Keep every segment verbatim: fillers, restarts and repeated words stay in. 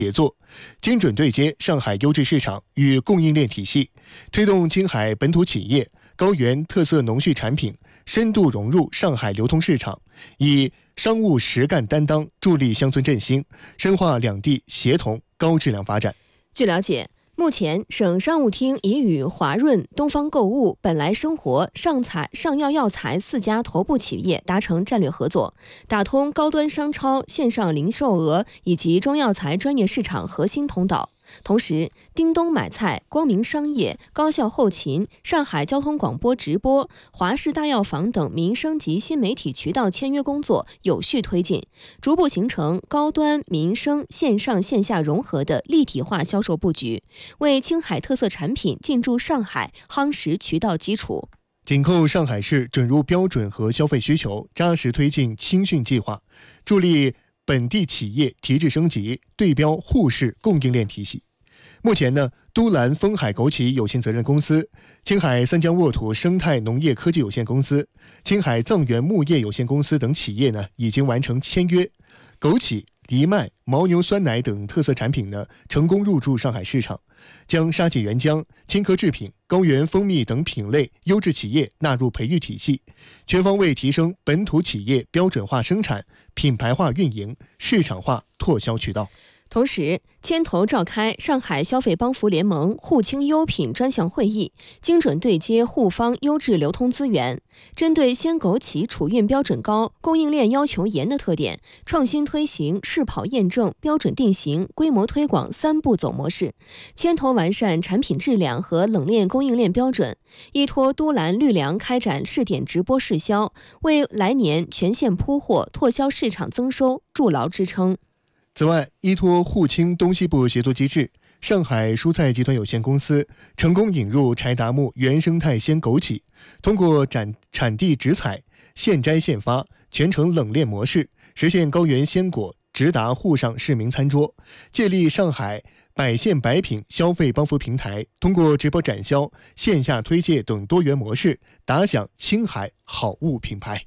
协作，精准对接上海优质市场与供应链体系，推动青海本土企业、高原特色农畜产品深度融入上海流通市场，以商务实干担当助力乡村振兴，深化两地协同高质量发展。 据了解，目前，省商务厅已与华润、东方购物、本来生活、上彩、上药药材四家头部企业达成战略合作，打通高端商超线上零售额以及中药材专业市场核心通道。同时，叮咚买菜、光明商业、高校后勤、上海交通广播直播、华氏大药房等民生及新媒体渠道签约工作有序推进，逐步形成高端民生线上线下融合的立体化销售布局，为青海特色产品进驻上海夯实渠道基础。 紧扣上海市准入标准和消费需求，扎实推进青训计划，助力本地企业提质升级，对标沪市供应链体系。目前呢，都兰丰海枸杞有限责任公司、青海三江沃土生态农业科技有限公司、青海藏源牧业有限公司等企业呢，已经完成签约，枸杞、藜麦、牦牛酸奶等特色产品呢，成功入驻上海市场，将沙棘原浆、青稞制品、高原蜂蜜等品类优质企业纳入培育体系，全方位提升本土企业标准化生产、品牌化运营、市场化拓销渠道。 同时，牵头召开上海消费帮扶联盟沪青优品专项会议，精准对接沪方优质流通资源，针对鲜枸杞储运标准高、供应链要求严的特点，创新推行试跑验证、标准定型、规模推广三步走模式，牵头完善产品质量和冷链供应链标准，依托都兰绿粮开展试点直播试销，为来年全线铺货、拓销市场增收筑牢支撑。 此外，依托沪青东西部协作机制，上海蔬菜集团有限公司成功引入柴达木原生态鲜枸杞，通过产产地直采、现摘现发、全程冷链模式，实现高原鲜果直达沪上市民餐桌。借力上海百县百品消费帮扶平台，通过直播展销、线下推介等多元模式，打响青海好物品牌。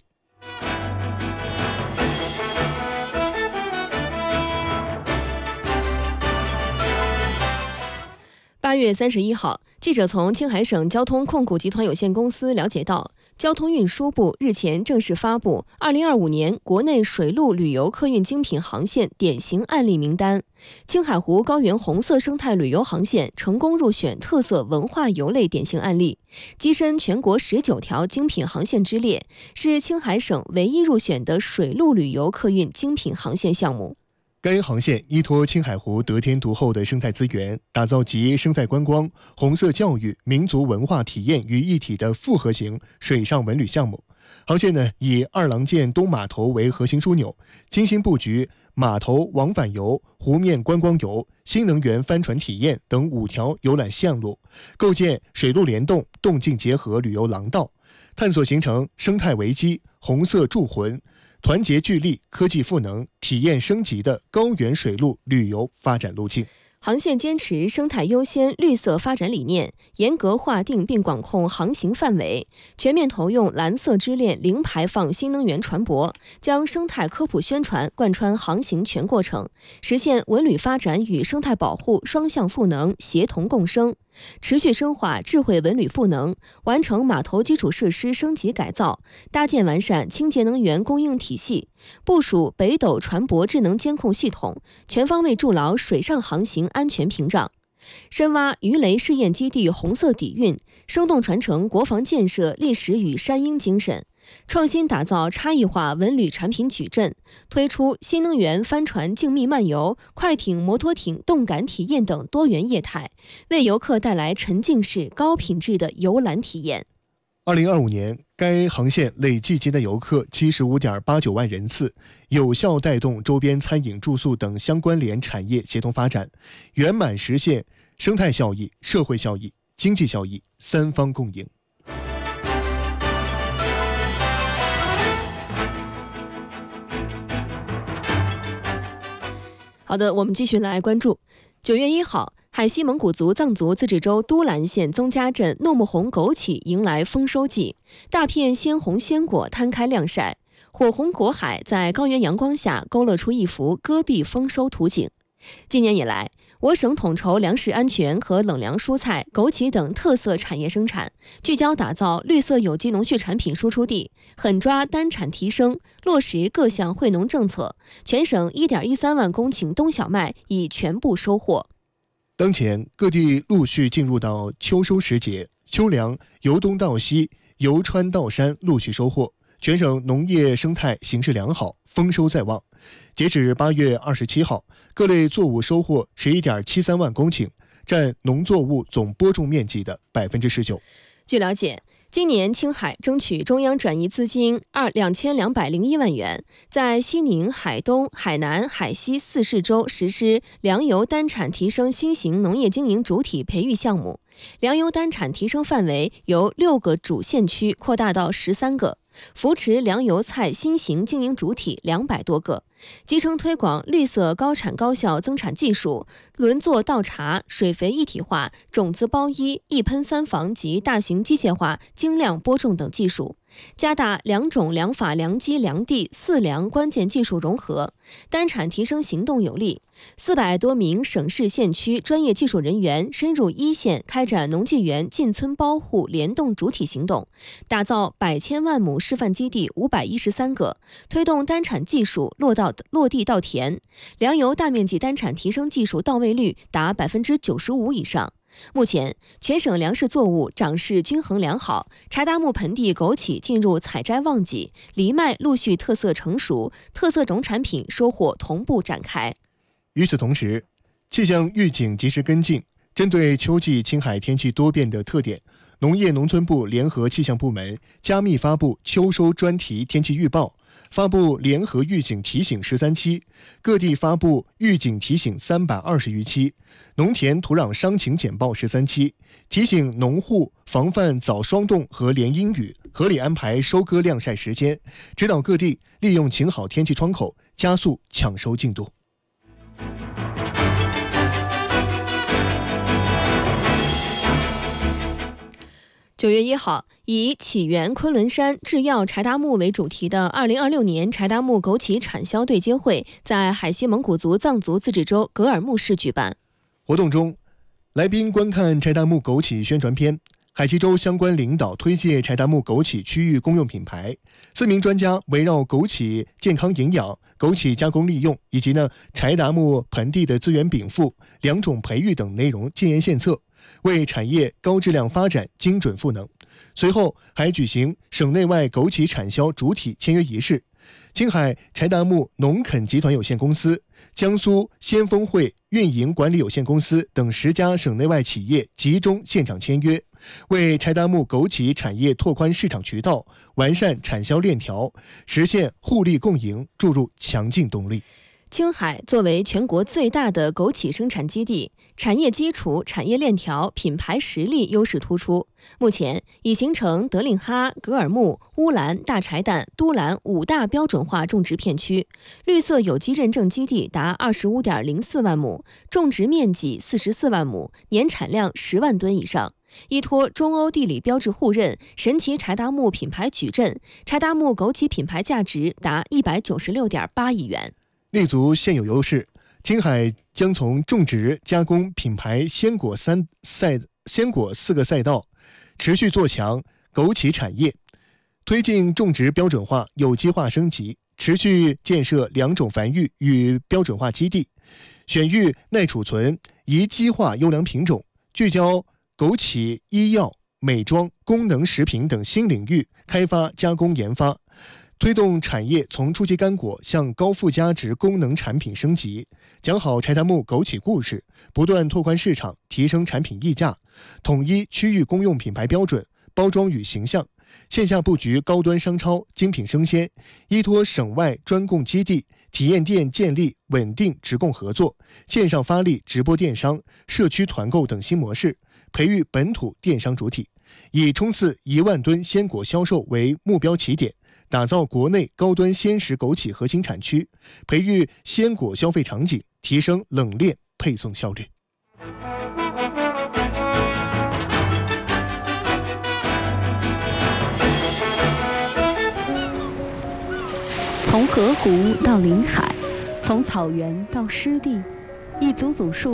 八月三十一号，记者从青海省交通控股集团有限公司了解到，交通运输部日前正式发布二零二五年国内水陆旅游客运精品航线典型案例名单。青海湖高原红色生态旅游航线成功入选特色文化游类典型案例，跻身全国十九条精品航线之列，是青海省唯一入选的水陆旅游客运精品航线项目。 该航线依托青海湖得天独厚的生态资源，打造集生态观光、红色教育、民族文化体验于一体的复合型水上文旅项目。航线呢，以二郎剑东码头为核心枢纽，精心布局码头往返游、湖面观光游、新能源帆船体验等五条游览线路，构建水陆联动、动静结合旅游廊道，探索形成生态维基、红色铸魂、团结聚力、科技赋能、体验升级的高原水陆旅游发展路径。 航线坚持生态优先、绿色发展理念，严格划定并管控航行范围，全面投用蓝色支链零排放新能源船舶，将生态科普宣传贯穿航行全过程，实现文旅发展与生态保护双向赋能、协同共生。持续深化智慧文旅赋能，完成码头基础设施升级改造，搭建完善清洁能源供应体系，部署北斗船舶智能监控系统，全方位筑牢水上航行安全屏障。深挖鱼雷试验基地红色底蕴，生动传承国防建设历史与山鹰精神，创新打造差异化文旅产品矩阵，推出新能源帆船静谧漫游、快艇、摩托艇动感体验等多元业态，为游客带来沉浸式高品质的游览体验。 二零二五年，该航线累计接待游客七十五点八九万人次，有效带动周边餐饮、住宿等相关联产业协同发展，圆满实现生态效益、社会效益、经济效益三方共赢。 好的，我们继续来关注。九月一号，海西蒙古族藏族自治州都兰县宗家镇糯木红枸杞迎来丰收季，大片鲜红鲜果摊开晾晒，火红果海在高原阳光下勾勒出一幅戈壁丰收图景。 今年以来，我省统筹粮食安全和冷凉蔬菜、枸杞等特色产业生产，聚焦打造绿色有机农畜产品输出地，狠抓单产提升，落实各项惠农政策，全省 一点一三万公顷冬小麦已全部收获。 当前，各地陆续进入到秋收时节，秋粮由东到西、由川到山陆续收获，全省农业生态形势良好，丰收在望。截止八月二十七号，各类作物收获十一点七三万公顷，占农作物总播种面积的百分之十九。 据了解，今年青海争取中央转移资金二两千两百零一万元，在西宁、海东、海南、海西四市州实施粮油单产提升新型农业经营主体培育项目，粮油单产提升范围由六个主县区扩大到十三个，扶持粮油菜新型经营主体两百多个，集成推广绿色高产高效增产技术、轮作倒茬、水肥一体化、种子包衣、一喷三防及大型机械化精量播种等技术，加大粮种、粮法、粮机、粮地四粮关键技术融合，单产提升行动有力。四百多名省市县区专业技术人员深入一线，开展农技园进村包户联动主体行动，打造百千万亩示范基地五百一十三个，推动单产技术落到落地到田，粮油大面积单产提升技术到位率达百分之九十五以上。目前，全省粮食作物长势均衡良好，柴达木盆地枸杞进入采摘旺季，藜麦陆续特色成熟，特色农产品收获同步展开。 与此同时，气象预警及时跟进，针对秋季青海天气多变的特点，农业农村部联合气象部门加密发布秋收专题天气预报，发布联合预警提醒十三期，各地发布预警提醒三百二十余期，农田土壤伤情简报十三期，提醒农户防范早霜冻和连阴雨，合理安排收割晾晒时间，指导各地利用晴好天气窗口，加速抢收进度。 九月一号，以起源昆仑山制药柴达木为主题的二零二六年柴达木枸杞产销对接会在海西蒙古族藏族自治州格尔木市举办。 活动中，来宾观看柴达木枸杞宣传片，海西州相关领导推介柴达木枸杞区域公用品牌，四名专家围绕枸杞健康营养、枸杞加工利用以及呢柴达木盆地的资源禀赋、两种培育等内容建言献策，为产业高质量发展精准赋能。随后还举行省内外枸杞产销主体签约仪式，青海柴达木农垦集团有限公司、江苏先锋汇运营管理有限公司等十家省内外企业集中现场签约，为柴达木枸杞产业拓宽市场渠道、完善产销链条、实现互利共赢注入强劲动力。 青海作为全国最大的枸杞生产基地，产业基础、产业链条、品牌实力优势突出。目前已形成德令哈、格尔木、乌兰、大柴旦、都兰五大标准化种植片区，绿色有机认证基地达二十五点零四万亩，种植面积四十四万亩，年产量十万吨以上。依托中欧地理标志互认、神奇柴达木品牌矩阵，柴达木枸杞品牌价值达一百九十六点八亿元。 立足现有优势，青海将从种植、加工、品牌鲜果三赛鲜果四个赛道，持续做强枸杞产业，推进种植标准化、有机化升级，持续建设两种繁育与标准化基地，选育耐储存、宜机化优良品种，聚焦枸杞医药、美妆、功能食品等新领域开发加工研发。推动产业从初级干果向高附加值功能产品升级，讲好柴达木枸杞故事，不断拓宽市场，提升产品溢价，统一区域公用品牌标准、包装与形象，线下布局高端商超、精品生鲜，依托省外专供基地、体验店建立稳定直供合作，线上发力直播电商、社区团购等新模式，培育本土电商主体，以冲刺一万吨鲜果销售为目标起点，打造国内高端鲜食枸杞核心产区，培育鲜果消费场景，提升冷链配送效率。 从河湖到临海，从草原到湿地， 一组组数。